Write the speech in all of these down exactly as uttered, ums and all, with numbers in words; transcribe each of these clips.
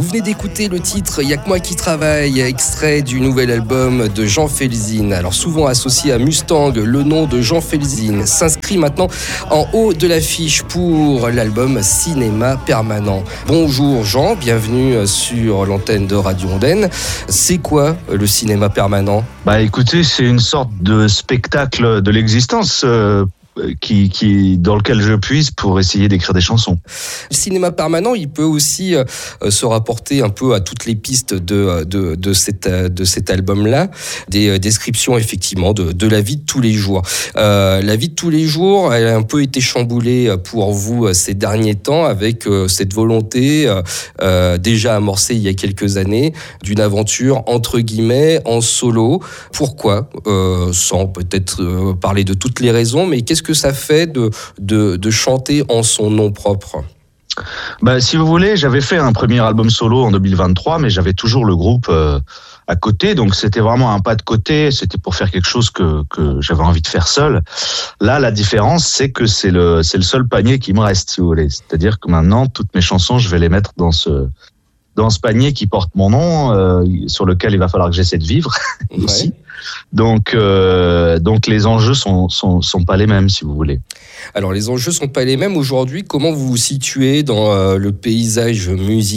venez d'écouter le titre Y'a que moi qui travaille, extrait du nouvel album de Jean Felzin. Alors souvent associé à Mustang, le nom de Jean Felzin s'inscrit maintenant en haut de l'affiche pour l'album Cinéma Permanent. Bonjour Jean, bienvenue sur l'antenne de Radio Ondaine. C'est quoi le cinéma permanent ? Bah écoutez, c'est une sorte de spectacle de l'existence euh, qui, qui, dans lequel je puise pour essayer d'écrire des chansons. Le cinéma permanent, il peut aussi euh, se rapporter un peu à toutes les pistes de, de, de, cette, de cet album-là, des euh, descriptions effectivement de, de la vie de tous les jours. Euh, la vie de tous les jours, elle a un peu été chamboulée pour vous ces derniers temps avec euh, cette volonté euh, euh, déjà amorcée il y a quelques années d'une aventure entre guillemets en solo. Pourquoi euh, sans peut-être euh, parler de toutes les raisons, mais qu'est-ce que que ça fait de, de, de chanter en son nom propre ? Bah, si vous voulez, j'avais fait un premier album solo en deux mille vingt-trois, mais j'avais toujours le groupe euh, à côté, donc c'était vraiment un pas de côté, c'était pour faire quelque chose que, que j'avais envie de faire seul. Là, la différence, c'est que c'est le, c'est le seul panier qui me reste, si vous voulez. C'est-à-dire que maintenant, toutes mes chansons, je vais les mettre dans ce, dans ce panier qui porte mon nom, euh, sur lequel il va falloir que j'essaie de vivre ouais. aussi. Donc, euh, donc les enjeux sont, sont, sont pas les mêmes, si vous voulez. Alors, les enjeux sont pas les mêmes aujourd'hui. Comment vous vous situez dans euh, le paysage musical ?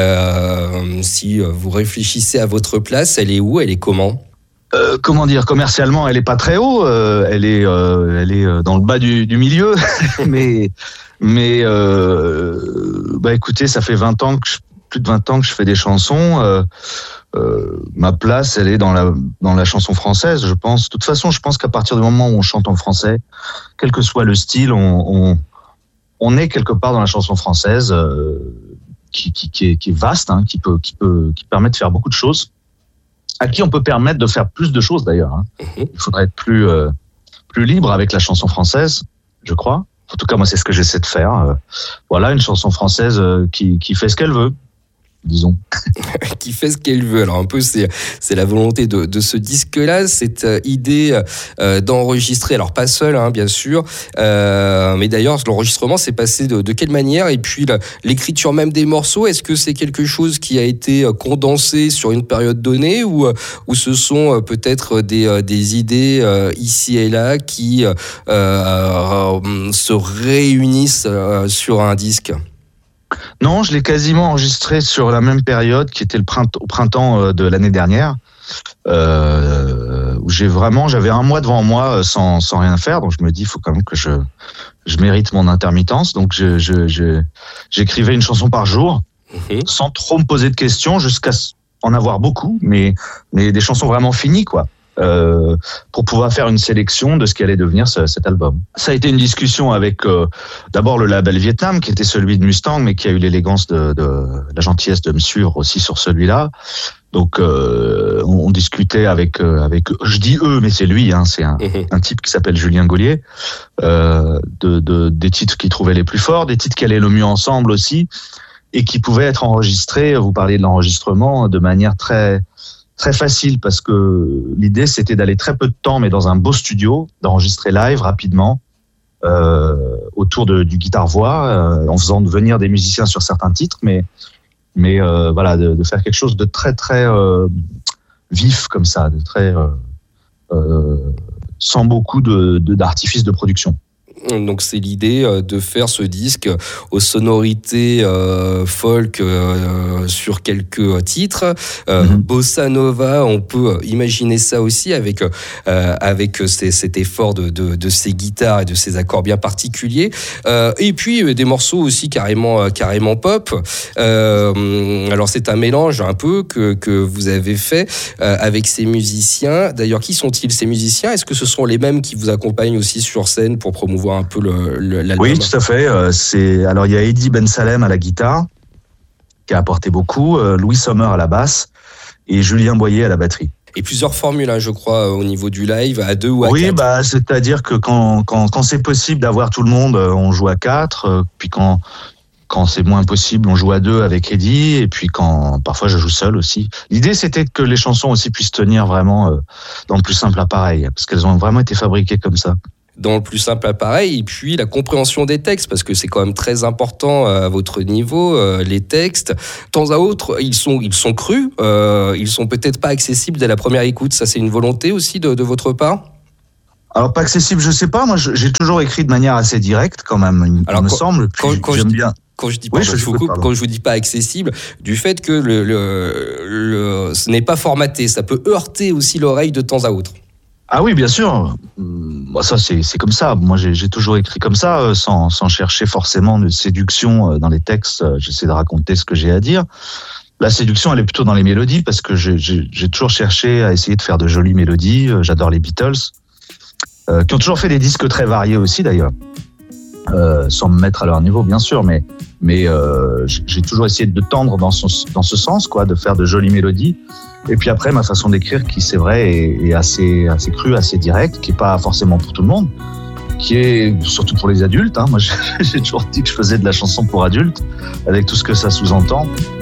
euh, Si vous réfléchissez à votre place, elle est où ? Elle est comment ? Euh, comment dire, commercialement, elle est pas très haut. Euh, elle est, euh, elle est dans le bas du, du milieu. mais, mais, euh, bah écoutez, ça fait vingt ans que je, plus de vingt ans que je fais des chansons. Euh, Euh, ma place, elle est dans la dans la chanson française, je pense. De toute façon, je pense qu'à partir du moment où on chante en français, quel que soit le style, on on, on est quelque part dans la chanson française, euh, qui, qui qui est qui est vaste, hein, qui peut qui peut qui permet de faire beaucoup de choses, à qui on peut permettre de faire plus de choses d'ailleurs. Hein. Mm-hmm. Il faudrait être plus euh, plus libre avec la chanson française, je crois. En tout cas, moi, c'est ce que j'essaie de faire. Euh, voilà, une chanson française euh, qui qui fait ce qu'elle veut. Disons. qui fait ce qu'elle veut. Alors un peu c'est c'est la volonté de de ce disque-là, cette idée euh, d'enregistrer. Alors pas seul, hein, bien sûr, euh, mais d'ailleurs l'enregistrement s'est passé de de quelle manière ? Et puis la, l'écriture même des morceaux, est-ce que c'est quelque chose qui a été condensé sur une période donnée ou ou ce sont peut-être des des idées euh, ici et là qui euh, euh, se réunissent euh, sur un disque ? Non, je l'ai quasiment enregistré sur la même période qui était le printemps, au printemps de l'année dernière, euh, où j'ai vraiment, j'avais un mois devant moi sans sans rien faire, donc je me dis, il faut quand même que je je mérite mon intermittence, donc je je, je j'écrivais une chanson par jour, mmh. sans trop me poser de questions, jusqu'à en avoir beaucoup, mais mais des chansons vraiment finies, quoi. Euh, pour pouvoir faire une sélection de ce qui allait devenir ce, cet album. Ça a été une discussion avec euh, d'abord le label Vietnam, qui était celui de Mustang, mais qui a eu l'élégance de, de la gentillesse de me suivre aussi sur celui-là. Donc euh, on, on discutait avec euh, avec je dis eux, mais c'est lui, hein, c'est un, mmh. un type qui s'appelle Julien Gaulier, euh, de, de des titres qu'il trouvait les plus forts, des titres qui allaient le mieux ensemble aussi, et qui pouvaient être enregistrés. Vous parliez de l'enregistrement de manière très très facile, parce que l'idée c'était d'aller très peu de temps mais dans un beau studio, d'enregistrer live rapidement euh, autour de, du guitare-voix, euh, en faisant venir des musiciens sur certains titres, mais mais euh, voilà, de, de faire quelque chose de très très euh, vif comme ça, de très euh, euh, sans beaucoup de, de d'artifices de production. Donc c'est l'idée de faire ce disque aux sonorités euh, folk euh, sur quelques titres, euh, mm-hmm. bossa nova. On peut imaginer ça aussi avec euh, avec ces, cet effort de, de de ces guitares et de ces accords bien particuliers. Euh, et puis des morceaux aussi carrément carrément pop. Euh, alors c'est un mélange un peu que que vous avez fait euh, avec ces musiciens. D'ailleurs, qui sont-ils ces musiciens ? Est-ce que ce sont les mêmes qui vous accompagnent aussi sur scène pour promouvoir un peu le, le, l'album ? Oui, tout à fait. Euh, c'est, alors, il y a Eddie Ben Salem à la guitare, qui a apporté beaucoup, euh, Louis Sommer à la basse et Julien Boyer à la batterie. Et plusieurs formules, hein, je crois, au niveau du live, à deux ou à oui, quatre. Oui, bah, c'est-à-dire que quand, quand, quand c'est possible d'avoir tout le monde, on joue à quatre. Euh, puis quand, quand c'est moins possible, on joue à deux avec Eddie. Et puis quand parfois je joue seul aussi. L'idée, c'était que les chansons aussi puissent tenir vraiment euh, dans le plus simple appareil, parce qu'elles ont vraiment été fabriquées comme ça. dans le plus simple appareil, et puis la compréhension des textes, parce que c'est quand même très important à votre niveau, euh, les textes. De temps à autre, ils sont, ils sont crus, euh, ils sont peut-être pas accessibles dès la première écoute. Ça, c'est une volonté aussi de, de votre part ? Alors, pas accessible, je sais pas. Moi, je, j'ai toujours écrit de manière assez directe, quand même, il Alors, me quand, semble. Puis, quand, quand j'aime je, bien. Quand je dis oui, pas, je je vous coupe, quand je vous dis pas accessible, du fait que le, le, le, ce n'est pas formaté, ça peut heurter aussi l'oreille de temps à autre. Ah oui, bien sûr. Moi, ça, c'est, c'est comme ça. Moi, j'ai, j'ai toujours écrit comme ça, sans, sans chercher forcément de séduction dans les textes. J'essaie de raconter ce que j'ai à dire. La séduction, elle est plutôt dans les mélodies, parce que j'ai, j'ai, j'ai toujours cherché à essayer de faire de jolies mélodies. J'adore les Beatles, euh, qui ont toujours fait des disques très variés aussi, d'ailleurs. Euh, sans me mettre à leur niveau, bien sûr, mais, mais euh, j'ai toujours essayé de tendre dans, son, dans ce sens, quoi, de faire de jolies mélodies. Et puis après, ma façon d'écrire, qui c'est vrai, est, est assez, assez crue, assez directe, qui est pas forcément pour tout le monde, qui est surtout pour les adultes. Hein. Moi, j'ai, j'ai toujours dit que je faisais de la chanson pour adultes, avec tout ce que ça sous-entend.